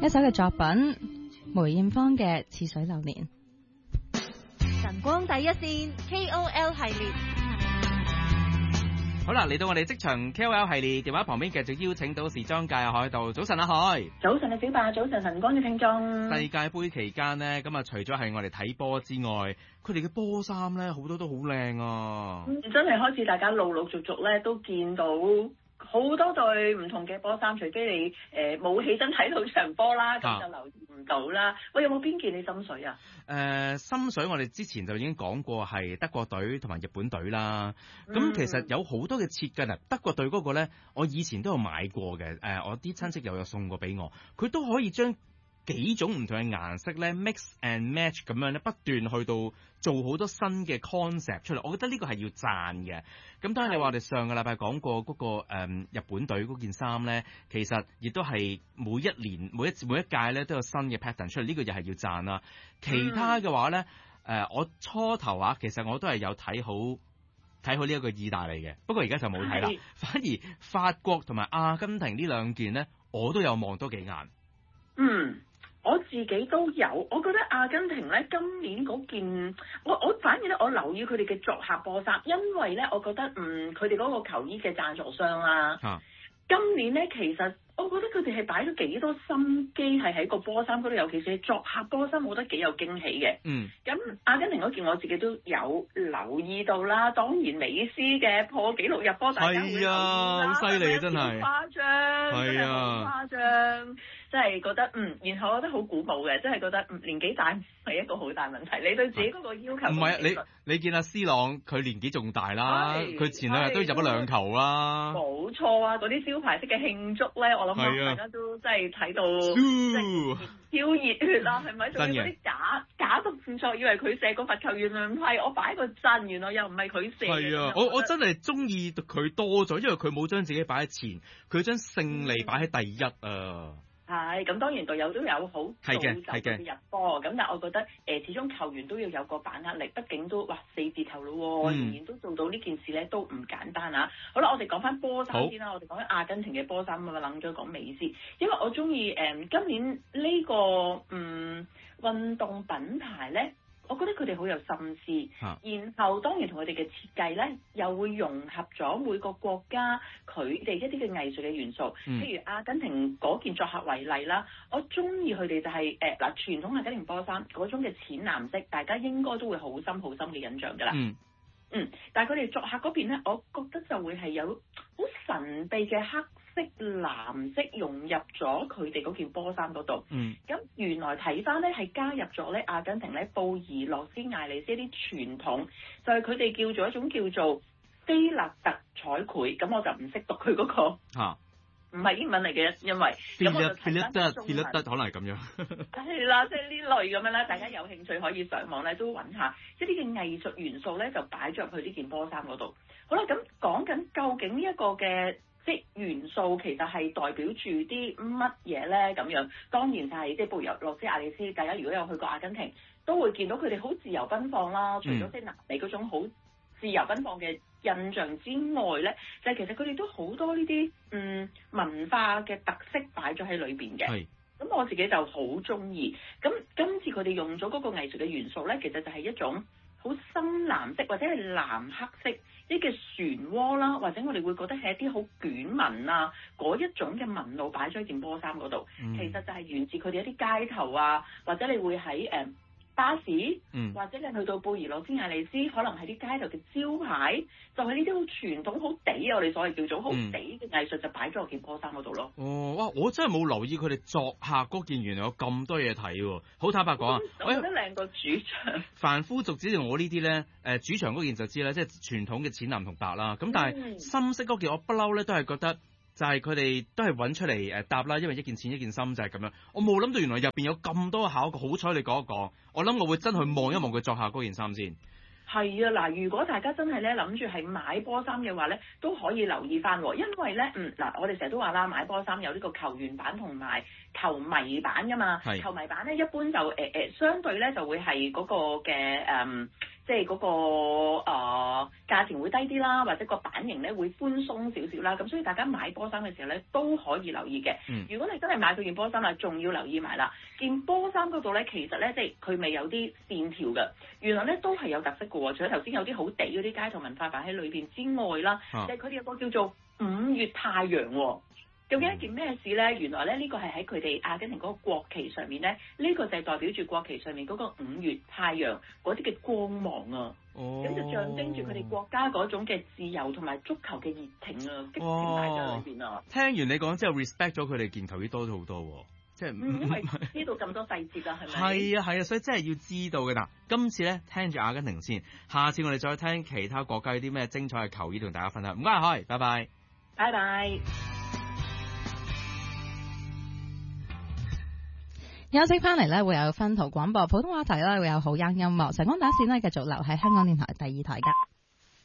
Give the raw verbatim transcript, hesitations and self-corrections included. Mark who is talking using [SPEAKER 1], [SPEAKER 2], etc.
[SPEAKER 1] 一首嘅作品，梅艷芳嘅《似水流年》。
[SPEAKER 2] 晨光第一線 K O L 系列。
[SPEAKER 3] 好啦，嚟到我哋職場 K O L 系列，電話旁邊繼續邀請到時裝界嘅海盜。早晨啊，海！
[SPEAKER 4] 早晨啊，小白！早晨，晨光嘅聽眾。
[SPEAKER 3] 世界盃期間呢，咁啊，除咗係我哋睇波之外，佢哋嘅波衫咧，好多都好靚啊！
[SPEAKER 4] 嗯，真係開始大家陸陸續續咧都見到好多對唔同嘅波衫，除非你誒冇、呃、起身睇到場波啦，咁就留意唔到啦。喂、啊，有冇邊件你心水啊？誒、
[SPEAKER 3] 呃，心水我哋之前就已經講過係德國隊同埋日本隊啦。咁、嗯、其實有好多嘅設計啊，德國隊嗰個咧，我以前都有買過嘅。誒、呃，我啲親戚又有送過俾我，佢都可以將幾種唔同嘅顏色咧 mix and match 咁樣咧，不斷去到做好多新嘅 concept 出嚟。我覺得呢個係要讚嘅。咁當然你話我哋上個禮拜講過嗰、嗰個、嗯、日本隊嗰件衫咧，其實亦都係每一年每一每一屆咧都有新嘅 pattern 出嚟，呢、呢個又係要讚啦。其他嘅話咧，誒、呃、我初頭啊，其實我都係有睇好睇好呢一個意大利嘅，不過而家就冇睇啦。反而法國同埋阿根廷呢兩件咧，我都有望多幾眼。
[SPEAKER 4] 嗯。我自己都有，我覺得阿根廷咧今年嗰件，我我反而咧我留意佢哋嘅作客波衫，因為咧我覺得嗯佢哋嗰個球衣嘅贊助商啦，啊、今年咧其實我覺得佢哋係擺咗幾多心機係喺個波衫嗰度，尤其是作客波衫，我覺得幾有驚喜嘅。嗯，咁阿根廷嗰件我自己都有留意到啦，當然美斯嘅破紀錄入波，大家會留意啦，
[SPEAKER 3] 好犀利啊，真係
[SPEAKER 4] 誇張，
[SPEAKER 3] 係啊，
[SPEAKER 4] 好誇張。真係覺得嗯，然後我覺得好鼓舞嘅，真係覺得嗯年紀大係一個好大問題。你對自己嗰個要求
[SPEAKER 3] 唔係啊？你你見阿 C 朗佢年紀仲大啦，佢前兩日都入咗兩球啦。
[SPEAKER 4] 冇錯啊！嗰啲招牌式嘅慶祝咧，我諗大家都真係睇到超熱血啦，係咪？仲要嗰啲假假動作，以為佢射個罰球，原來唔係，我擺個陣，原來又唔係佢射。
[SPEAKER 3] 係啊，我我真係中意佢多咗，因為佢冇將自己擺喺前，佢將勝利擺喺第一啊。
[SPEAKER 4] 係，咁當然隊友都有好造就佢入波，咁但係我覺得誒、呃，始終球員都要有個把握力，畢竟都哇四字頭咯，仍然都做到呢件事咧，都唔簡單啊！好啦，我哋講翻波衫先啦，我哋講緊阿根廷嘅波衫啊嘛，諗咗講美斯，因為我中意誒今年呢、這個嗯運動品牌咧。我覺得佢哋好有心思，啊、然後當然同佢哋嘅設計咧，又會融合咗每個國家佢哋一啲嘅藝術嘅元素。嗯、譬如阿根廷嗰件作客為例啦，我中意佢哋就係誒嗱傳統阿根廷波衫嗰種嘅淺藍色，大家應該都會好深好深嘅印象㗎啦。嗯，嗯，但係佢哋作客嗰邊咧，我覺得就會係有好神秘嘅黑色、藍色融入咗佢哋嗰件波衫嗰度。嗯，咁原來睇翻咧係加入咗咧阿根廷咧布宜諾斯艾利斯一啲傳統，就係佢哋叫做一種叫做菲勒特彩繪。咁我就唔識讀佢嗰、嗰個嚇，唔係、啊、英文嚟嘅，因為咁我就睇翻中文。
[SPEAKER 3] 菲勒特可能係咁樣。
[SPEAKER 4] 係啦，即係呢類咁樣啦，大家有興趣可以上網咧都揾下一啲嘅藝術元素咧，就擺咗入去呢件波衫嗰度。好啦，咁講緊究竟呢一個嘅。即元素其實係代表住啲乜嘢咧？咁樣當然就係即係布宜諾斯艾利斯。大家如果有去過阿根廷，都會見到佢哋好自由奔放啦。除咗即係南美嗰種好自由奔放嘅印象之外咧，就係、是、其實佢哋都好多呢啲嗯文化嘅特色擺咗喺裏邊嘅。係。咁我自己就好中意。咁今次佢哋用咗嗰個藝術嘅元素咧，其實就係一種好深藍色或者係藍黑色。啲嘅漩渦啦，或者我哋會覺得係一啲好捲紋啊，嗰一種嘅紋路擺咗喺件波衫嗰度，嗯、其實就係源自佢哋一啲街頭啊，或者你會喺誒、呃、巴士，嗯、或者你去到布宜諾斯艾利斯，可能係啲街頭嘅招牌，就係呢啲好傳統、好地，我哋所謂叫做好地嘅藝術，就擺咗喺件波衫嗰度咯。
[SPEAKER 3] 哦，哇！我真係冇留意佢哋作客嗰件原來有咁多嘢睇喎。好坦白講啊，
[SPEAKER 4] 嗯、我覺得靚過主場。
[SPEAKER 3] 凡夫俗子我呢啲咧，誒主場嗰件就知啦，即係傳統嘅淺藍同白啦。咁但係深色嗰件，我不嬲咧都係覺得。就係佢哋都係揾出嚟誒搭啦，因為一件淺一件深就係咁樣。我冇諗到原來入邊有咁多考究，好彩你講一講，我諗我會真去望一望佢作下嗰件衫先。
[SPEAKER 4] 係啊，嗱，如果大家真係咧諗住係買波衫嘅話咧，都可以留意翻喎，因為咧，嗯，嗱，我哋成日都話啦，買波衫有呢個球員版同埋球迷版噶嘛。係。球迷版咧一般就誒誒、呃、相對咧就會係嗰個嘅誒即係嗰個誒價錢會低啲啦，或者個版型咧會寬鬆少少啦。咁所以大家買波衫嘅時候咧都可以留意嘅。
[SPEAKER 3] 嗯、
[SPEAKER 4] 如果你真係買到件波衫啦，仲要留意埋啦，件波衫嗰度咧其實咧即係佢咪有啲線條嘅，原來咧都係有特色嘅喎。除咗頭先有啲好地嗰啲街頭文化擺喺裏邊之外啦，即係佢哋有個叫做五月太陽喎。究竟一件咩事咧？原來咧呢個係喺佢哋阿根廷嗰個國旗上面咧，呢個就係代表住國旗上面嗰個五月太陽嗰啲嘅光芒啊！哦，咁就象徵住佢哋國家嗰種嘅自由同埋足球嘅熱情啊，激情大在裏邊啊！
[SPEAKER 3] 聽完你講之後 respect 咗佢哋件球衣多咗好多喎，即係
[SPEAKER 4] 因為知道咁多細節啊，係咪？
[SPEAKER 3] 係啊係啊，所以真係要知道嘅嗱。今次咧聽住阿根廷先，下次我哋再聽其他國家有啲咩精彩嘅球衣同大家分享。唔該，開，拜拜，
[SPEAKER 4] 拜拜。
[SPEAKER 1] 休息翻嚟咧，會有分途廣播普通話題啦，會有好音音樂。晨光打線咧，繼續留喺香港電台第二台㗎。